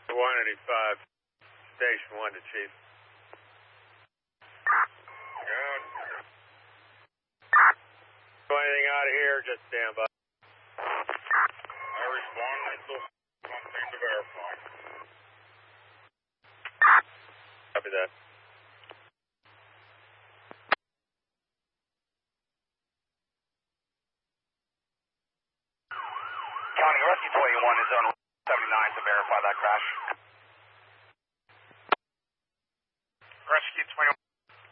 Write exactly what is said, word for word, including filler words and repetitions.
one eighty-five, station one to chief. Good. Anything out of here, just stand by. I respond, I still something to verify. Copy that. County Rescue twenty-one is on seventy-nine to verify that crash. Rescue twenty-one.